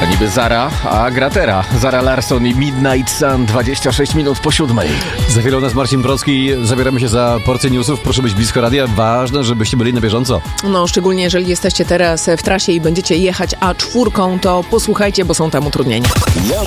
To niby Zara, a Gratera. Zara Larsson i Midnight Sun, 26 minut po 7. Za chwilę u nas Marcin Brocki. Zabieramy się za porcję newsów. Proszę być blisko radia. Ważne, żebyście byli na bieżąco. No, szczególnie jeżeli jesteście teraz w trasie i będziecie jechać A4, to posłuchajcie, bo są tam utrudnienia.